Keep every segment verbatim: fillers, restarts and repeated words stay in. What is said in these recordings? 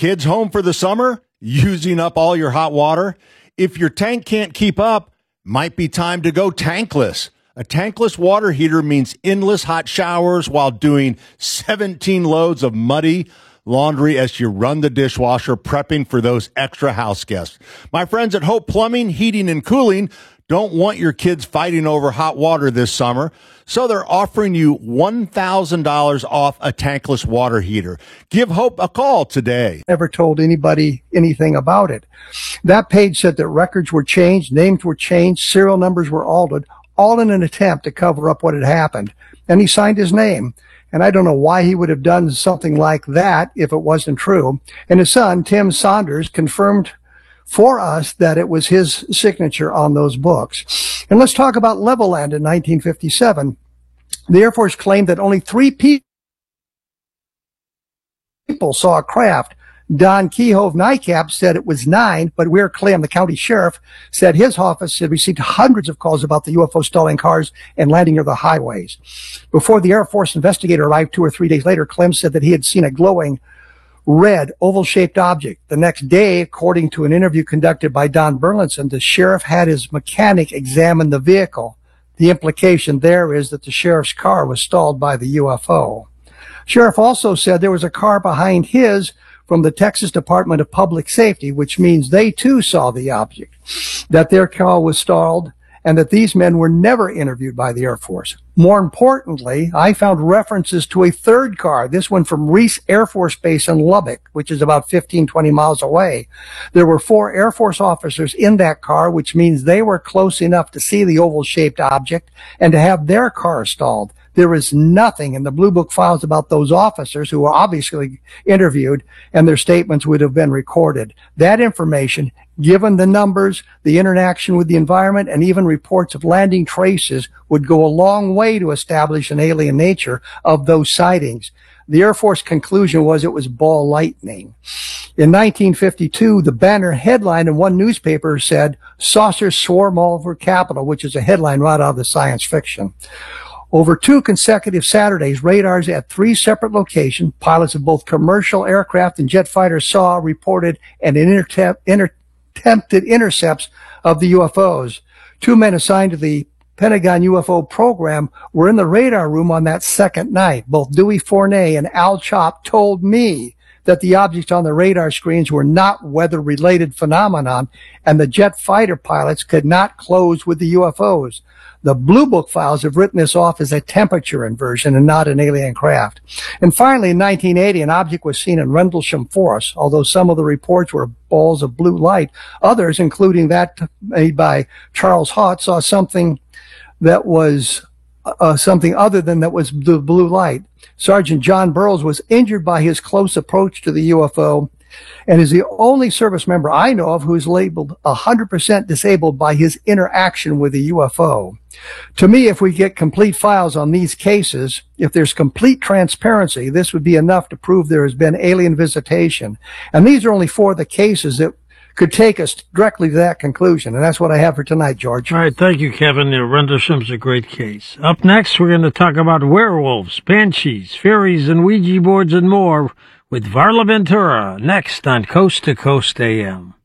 kids home for the summer? Using up all your hot water? If your tank can't keep up, might be time to go tankless. A tankless water heater means endless hot showers while doing seventeen loads of muddy laundry as you run the dishwasher, prepping for those extra house guests. My friends at Hope Plumbing, Heating, and Cooling don't want your kids fighting over hot water this summer, so they're offering you one thousand dollars off a tankless water heater. Give Hope a call today. Never told anybody anything about it. That page said that records were changed, names were changed, serial numbers were altered, all in an attempt to cover up what had happened. And he signed his name. And I don't know why he would have done something like that if it wasn't true. And his son, Tim Saunders, confirmed for us that it was his signature on those books. And let's talk about Levelland in nineteen fifty-seven. The Air Force claimed that only three people saw a craft. Don Kehoe of NICAP said it was nine, but Weir Clem, the county sheriff, said his office had received hundreds of calls about the U F O stalling cars and landing near the highways. Before the Air Force investigator arrived two or three days later, Clem said that he had seen a glowing red oval-shaped object. The next day, according to an interview conducted by Don Burlinson, the sheriff had his mechanic examine the vehicle. The implication there is that the sheriff's car was stalled by the U F O. Sheriff also said there was a car behind his from the Texas Department of Public Safety, which means they too saw the object, that their car was stalled, and that these men were never interviewed by the Air Force. More importantly, I found references to a third car, this one from Reese Air Force Base in Lubbock, which is about fifteen, twenty miles away. There were four Air Force officers in that car, which means they were close enough to see the oval-shaped object and to have their car stalled. There is nothing in the Blue Book files about those officers who were obviously interviewed, and their statements would have been recorded. That information, given the numbers, the interaction with the environment, and even reports of landing traces, would go a long way to establish an alien nature of those sightings. The Air Force conclusion was it was ball lightning. In nineteen fifty-two, the banner headline in one newspaper said, "Saucers swarm all over Capitol," which is a headline right out of the science fiction. Over two consecutive Saturdays, radars at three separate locations, pilots of both commercial aircraft and jet fighters saw, reported, and inter- inter- attempted intercepts of the U F Os. Two men assigned to the Pentagon U F O program were in the radar room on that second night. Both Dewey Fournay and Al Chop told me that the objects on the radar screens were not weather-related phenomenon, and the jet fighter pilots could not close with the U F Os. The Blue Book files have written this off as a temperature inversion and not an alien craft. And finally, in nineteen eighty, an object was seen in Rendlesham Forest. Although some of the reports were balls of blue light, others, including that made by Charles Haught, saw something that was uh, something other than that was the blue light. Sergeant John Burroughs was injured by his close approach to the U F O, and is the only service member I know of who is labeled one hundred percent disabled by his interaction with the U F O. To me, if we get complete files on these cases, if there's complete transparency, this would be enough to prove there has been alien visitation. And these are only four of the cases that could take us directly to that conclusion. And that's what I have for tonight, George. All right, thank you, Kevin. The Rendlesham's a great case. Up next, we're going to talk about werewolves, banshees, fairies, and Ouija boards and more with Varla Ventura, next on Coast to Coast A M.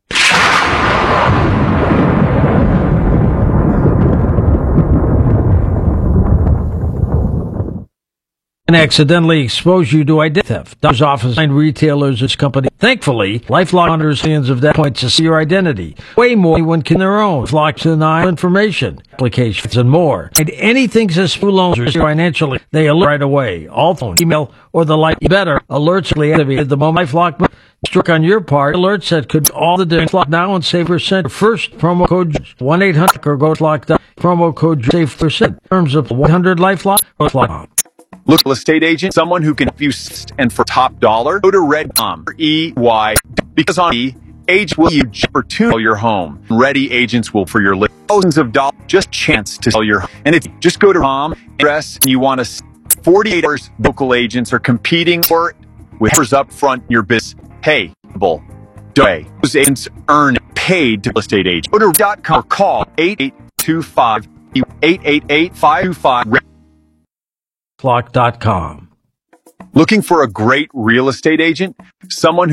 And accidentally expose you to identity theft. Doctor's office and retailers, this company. Thankfully, LifeLock monitors millions of data points to see your identity. Way more than anyone can their own. LifeLock denial information, applications, and more. And anything suspicious loans or financially, they alert right away. All phone, email, or the like. Better alerts will be activated the moment LifeLock struck on your part. Alerts that could all the difference. LifeLock now and save percent. First promo code one eight hundred or go to LifeLock dot com. Promo code save percent. Terms of one hundred LifeLock. LifeLock. Look, real estate agent, someone who can fuse and for top dollar, go to Red dot com, E Y, because on E, agent will you opportunity your home. Ready agents will for your list thousands of dollars, just chance to sell your home. And if you just go to home address and you want to forty-eight hours, local agents are competing for it with offers up front in your business. Hey, bull, way those agents earn paid to real estate agent. Go to Red dot com or call eight eight two five, eight eight eight, five two five. LifeLock dot com. Looking for a great real estate agent? Someone who